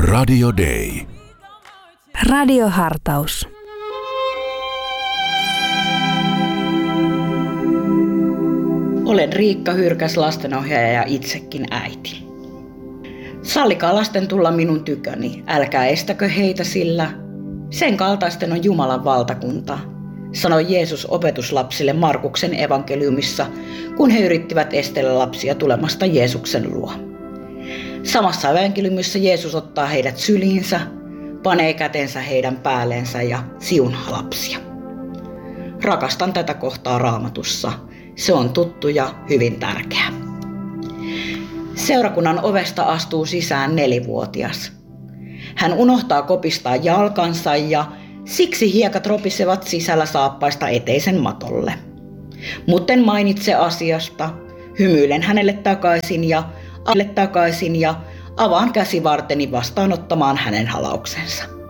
Radio Day. Radiohartaus. Olen Riikka Hyrkäs, lastenohjaaja ja itsekin äiti. Sallikaa lasten tulla minun tyköni, älkää estäkö heitä, sillä sen kaltaisten on Jumalan valtakunta, sanoi Jeesus opetuslapsille Markuksen evankeliumissa, kun he yrittivät estellä lapsia tulemasta Jeesuksen luo. Samassa evankeliumissa Jeesus ottaa heidät syliinsä, panee kätensä heidän päälleensä ja siunaa lapsia. Rakastan tätä kohtaa Raamatussa. Se on tuttu ja hyvin tärkeä. Seurakunnan ovesta astuu sisään 4-vuotias. Hän unohtaa kopistaa jalkansa ja siksi hiekat ropisevat sisällä saappaista eteisen matolle. Mutten mainitse asiasta, hymyilen hänelle takaisin ja avaan käsivarteni vastaanottamaan hänen halauksensa.